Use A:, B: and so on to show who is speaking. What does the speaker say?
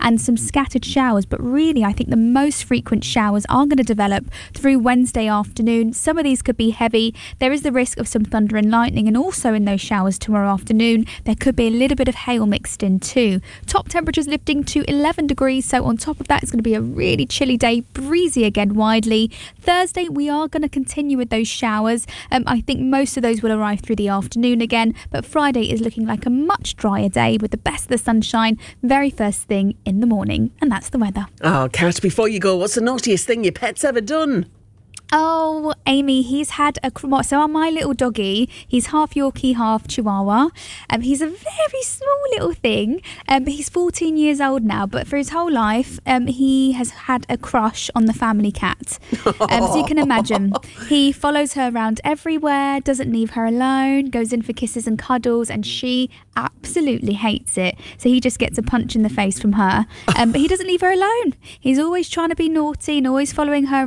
A: and some scattered showers. But really, I think the most frequent showers are going to develop through Wednesday afternoon. Some of these could be heavy. There is the risk of some thunder and lightning, and also in those showers tomorrow afternoon, there could be a little bit of hail mixed in too. Top temperatures lifting to 11 degrees, so on top of that, it's going to be a really chilly day, breezy again widely. Thursday, we are going to continue with those showers. I think most of those will arrive through the afternoon again, but Friday is looking like a much drier day with the best of the sunshine very first thing in the morning. And that's the weather.
B: Oh, Kat, before you go, what's the naughtiest thing your pet's ever done?
A: Oh, Amy, he's had so my little doggy, he's half Yorkie, half Chihuahua. He's a very small little thing, but he's 14 years old now. But for his whole life, he has had a crush on the family cat. So you can imagine, he follows her around everywhere, doesn't leave her alone, goes in for kisses and cuddles, and she absolutely hates it. So he just gets a punch in the face from her. But he doesn't leave her alone. He's always trying to be naughty and always following her